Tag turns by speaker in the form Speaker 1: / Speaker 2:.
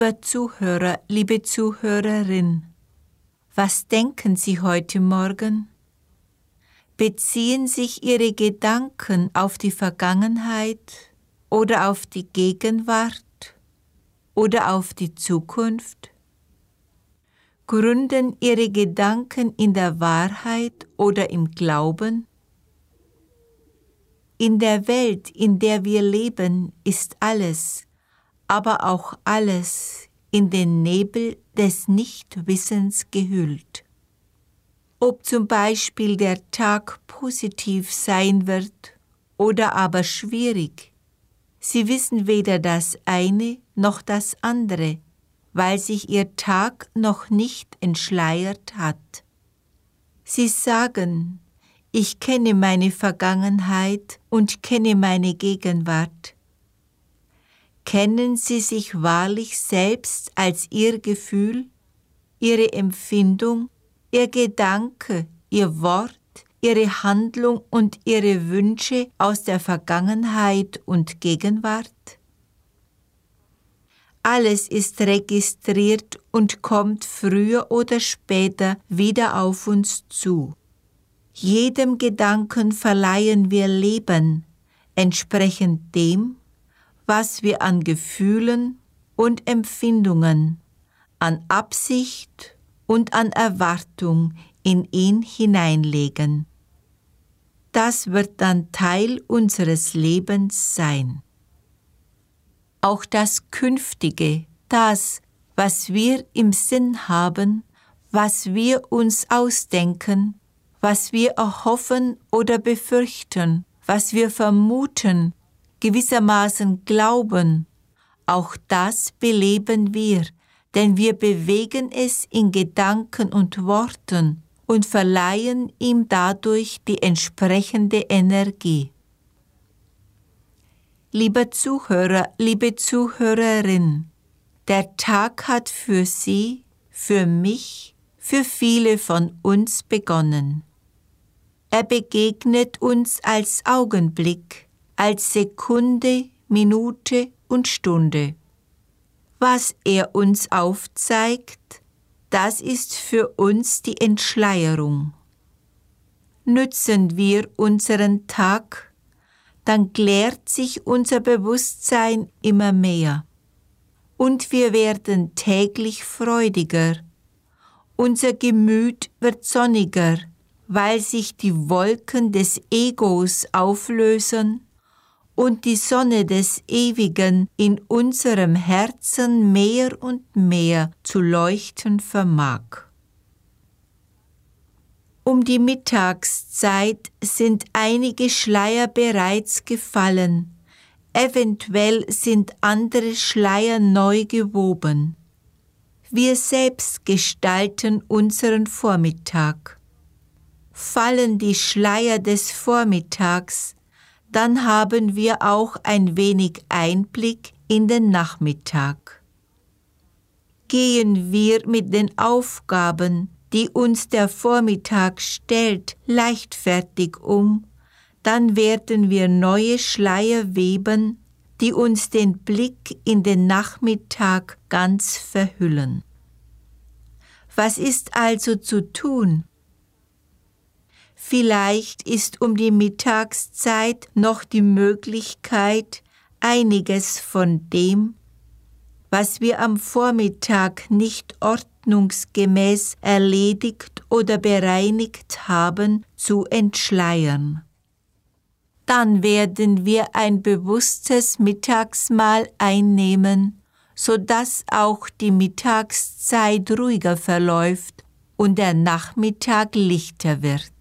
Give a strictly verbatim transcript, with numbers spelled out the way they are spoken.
Speaker 1: Lieber Zuhörer, liebe Zuhörerin, was denken Sie heute Morgen? Beziehen sich Ihre Gedanken auf die Vergangenheit oder auf die Gegenwart oder auf die Zukunft? Gründen Ihre Gedanken in der Wahrheit oder im Glauben? In der Welt, in der wir leben, ist alles, aber auch alles in den Nebel des Nichtwissens gehüllt. Ob zum Beispiel der Tag positiv sein wird oder aber schwierig, Sie wissen weder das eine noch das andere, weil sich Ihr Tag noch nicht entschleiert hat. Sie sagen, ich kenne meine Vergangenheit und kenne meine Gegenwart. Kennen Sie sich wahrlich selbst als Ihr Gefühl, Ihre Empfindung, Ihr Gedanke, Ihr Wort, Ihre Handlung und Ihre Wünsche aus der Vergangenheit und Gegenwart? Alles ist registriert und kommt früher oder später wieder auf uns zu. Jedem Gedanken verleihen wir Leben, entsprechend dem, was wir an Gefühlen und Empfindungen, an Absicht und an Erwartung in ihn hineinlegen. Das wird dann Teil unseres Lebens sein. Auch das Künftige, das, was wir im Sinn haben, was wir uns ausdenken, was wir erhoffen oder befürchten, was wir vermuten, gewissermaßen glauben, auch das beleben wir, denn wir bewegen es in Gedanken und Worten und verleihen ihm dadurch die entsprechende Energie. Lieber Zuhörer, liebe Zuhörerin, der Tag hat für Sie, für mich, für viele von uns begonnen. Er begegnet uns als Augenblick, als Sekunde, Minute und Stunde. Was er uns aufzeigt, das ist für uns die Entschleierung. Nützen wir unseren Tag, dann klärt sich unser Bewusstsein immer mehr und wir werden täglich freudiger. Unser Gemüt wird sonniger, weil sich die Wolken des Egos auflösen und die Sonne des Ewigen in unserem Herzen mehr und mehr zu leuchten vermag. Um die Mittagszeit sind einige Schleier bereits gefallen, eventuell sind andere Schleier neu gewoben. Wir selbst gestalten unseren Vormittag. Fallen die Schleier des Vormittags, dann haben wir auch ein wenig Einblick in den Nachmittag. Gehen wir mit den Aufgaben, die uns der Vormittag stellt, leichtfertig um, dann werden wir neue Schleier weben, die uns den Blick in den Nachmittag ganz verhüllen. Was ist also zu tun? Vielleicht ist um die Mittagszeit noch die Möglichkeit, einiges von dem, was wir am Vormittag nicht ordnungsgemäß erledigt oder bereinigt haben, zu entschleiern. Dann werden wir ein bewusstes Mittagsmahl einnehmen, sodass auch die Mittagszeit ruhiger verläuft und der Nachmittag lichter wird.